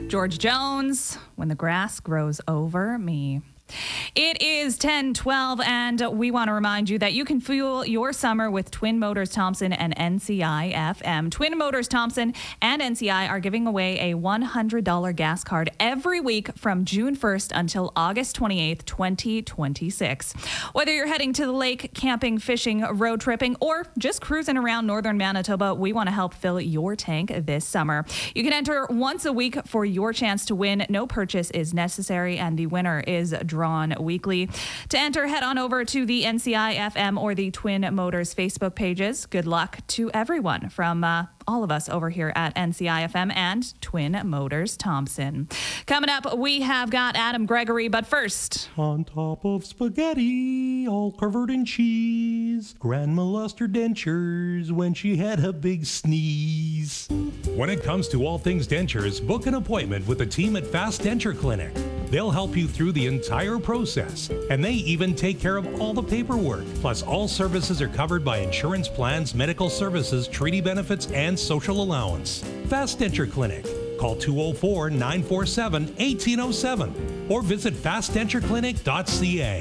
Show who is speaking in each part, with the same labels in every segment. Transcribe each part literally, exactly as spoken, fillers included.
Speaker 1: George Jones, When the Grass Grows Over Me. It is ten twelve, and we want to remind you that you can fuel your summer with Twin Motors Thompson and N C I F M. Twin Motors Thompson and N C I are giving away a one hundred dollars gas card every week from June first until August twenty-eighth, twenty twenty-six. Whether you're heading to the lake, camping, fishing, road tripping, or just cruising around northern Manitoba, we want to help fill your tank this summer. You can enter once a week for your chance to win. No purchase is necessary, and the winner is drawn weekly. To enter, head on over to the N C I F M or the Twin Motors Facebook pages. Good luck to everyone from uh, all of us over here at N C I F M and Twin Motors Thompson. Coming up, we have got Adam Gregory, but first...
Speaker 2: On top of spaghetti, all covered in cheese, Grandma lost her dentures when she had a big sneeze.
Speaker 3: When it comes to all things dentures, book an appointment with the team at Fast Denture Clinic. They'll help you through the entire process, and they even take care of all the paperwork. Plus, all services are covered by insurance plans, medical services, treaty benefits, and social allowance. Fast Denture Clinic. Call two oh four, nine four seven, one eight oh seven or visit fast denture clinic dot c a.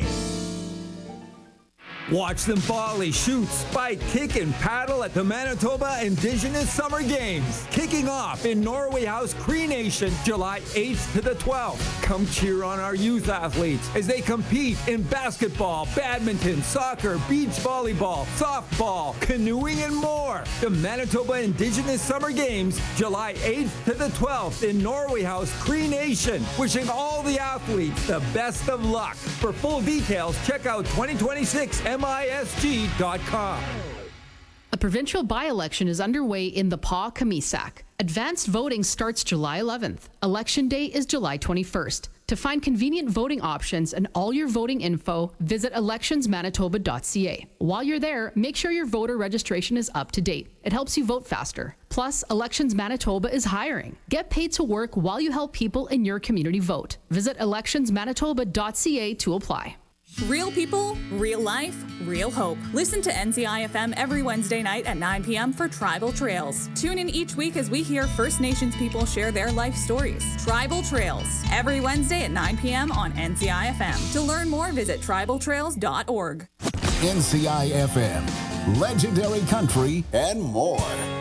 Speaker 4: Watch them volley, shoot, spike, kick, and paddle at the Manitoba Indigenous Summer Games. Kicking off in Norway House, Cree Nation, July eighth to the twelfth. Come cheer on our youth athletes as they compete in basketball, badminton, soccer, beach volleyball, softball, canoeing, and more. The Manitoba Indigenous Summer Games, July eighth to the twelfth in Norway House, Cree Nation. Wishing all the athletes the best of luck. For full details, check out twenty twenty-six M I S G dot com.
Speaker 5: A provincial by-election is underway in the Pas-Kamisak. Advanced voting starts July eleventh. Election day is July twenty-first. To find convenient voting options and all your voting info, visit elections manitoba dot c a. While you're there, make sure your voter registration is up to date. It helps you vote faster. Plus, Elections Manitoba is hiring. Get paid to work while you help people in your community vote. Visit elections manitoba dot c a to apply.
Speaker 1: Real people, real life, real hope. Listen to N C I F M every Wednesday night at nine p.m. for Tribal Trails. Tune in each week as we hear First Nations people share their life stories. Tribal Trails, every Wednesday at nine p.m. on N C I F M. To learn more, visit tribal trails dot org.
Speaker 6: N C I F M, legendary country and more.